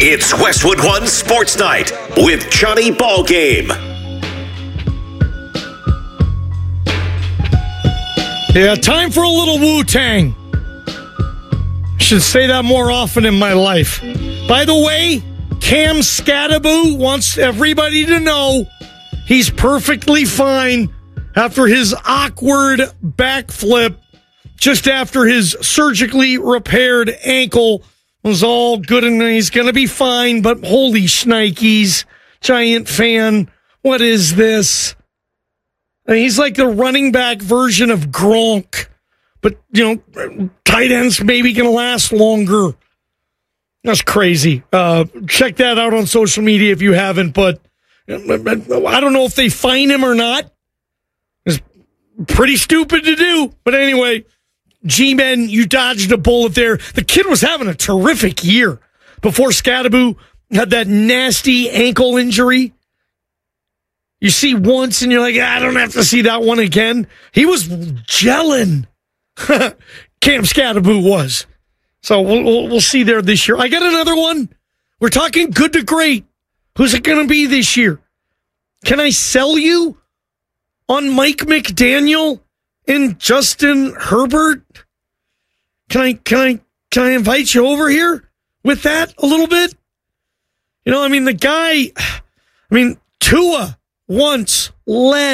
It's Westwood One Sports Night with Johnny Ballgame. Yeah, time for a little Wu-Tang. Should say that more often in my life. By the way, Cam Skattebo wants everybody to know he's perfectly fine after his awkward backflip just after his surgically repaired ankle was all good and he's going to be fine, but holy shnikes, Giant fan, what is this? And he's like the running back version of Gronk, but, tight ends maybe going to last longer. That's crazy. Check that out on social media if you haven't, but I don't know if they fine him or not. It's pretty stupid to do, but anyway, G-Men, you dodged a bullet there. The kid was having a terrific year before Skattebo had that nasty ankle injury. You see once and you're like, I don't have to see that one again. He was gelling. Cam Skattebo was. So we'll see there this year. I got another one. We're talking good to great. Who's it going to be this year? Can I sell you on Mike McDaniel and Justin Herbert? Can I invite you over here with that a little bit? The guy, Tua once led